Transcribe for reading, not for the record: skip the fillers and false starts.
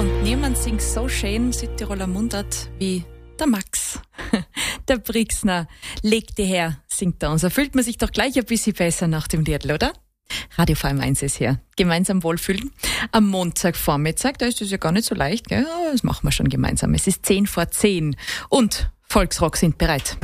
Und niemand singt so schön Südtiroler Mundart wie der Max. Der Brixner. Leg die her, singt er uns. Da fühlt man sich doch gleich ein bisschen besser nach dem Liedl, oder? Radio VM1 ist hier. Gemeinsam wohlfühlen. Am Montagvormittag, da ist es ja gar nicht so leicht, gell? Aber das machen wir schon gemeinsam. Es ist 10 vor 10. Und Volksrock sind bereit.